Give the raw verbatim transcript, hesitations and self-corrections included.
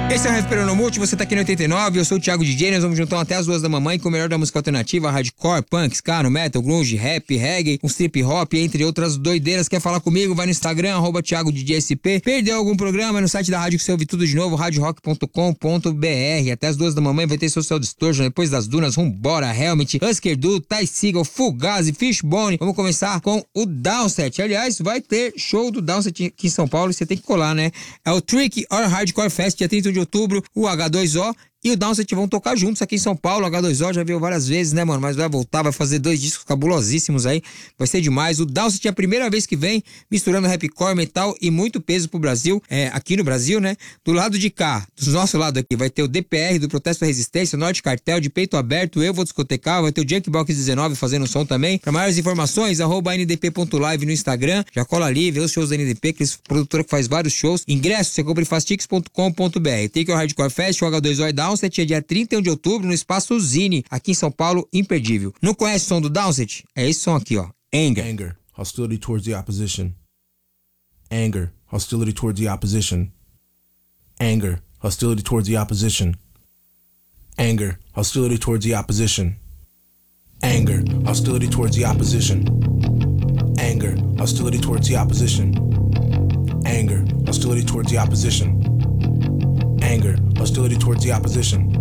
Esse é o Recuperando Multi, você tá aqui no oitenta e nove, eu sou o Thiago D J, nós vamos juntar até as duas da mamãe com o melhor da música alternativa, hardcore, punk, ska, no metal, grunge, rap, reggae, um trip hop, entre outras doideiras. Quer falar comigo? Vai no Instagram, arroba Thiago D J S P. Perdeu algum programa? No site da rádio que você ouve tudo de novo, rádio rock ponto com ponto b r. Até as duas da mamãe vai ter Social Distortion, depois das dunas, Rumbora, Helmet, Husker Du, Ty Segall, Fugazi, Fishbone. Vamos começar com o Downset. Aliás, vai ter show do Downset aqui em São Paulo e você tem que colar, né? É o Trick or Hardcore Fest, dia trinta de outubro, o H dois O e o Downset vão tocar juntos aqui em São Paulo. O H dois O já veio várias vezes, né, mano? Mas vai voltar, vai fazer dois discos cabulosíssimos aí. Vai ser demais. O Downset é a primeira vez que vem misturando rapcore, metal e muito peso pro Brasil. É, aqui no Brasil, né? Do lado de cá, do nosso lado aqui, vai ter o D P R, do Protesto à Resistência, o Norte Cartel, de Peito Aberto, Eu Vou Discotecar, vai ter o Junkbox dezenove fazendo som também. Para maiores informações, arroba N D P ponto live no Instagram. Já cola ali, vê os shows da N D P, que eles produtora que faz vários shows. Ingresso, você compra em fastix ponto com ponto b r. Take o Hardcore Fest, o H dois O e Downset é dia trinta e um de outubro no Espaço Zine, aqui em São Paulo, imperdível. Não conhece o som do Downset? É esse som aqui, ó. Anger. Anger, hostility towards the opposition. Anger, hostility towards the opposition. Anger, hostility towards the opposition. Anger, hostility towards the opposition. Anger, hostility towards the opposition. Anger, hostility towards the opposition. Anger, hostility towards the opposition. Anger, hostility towards the opposition.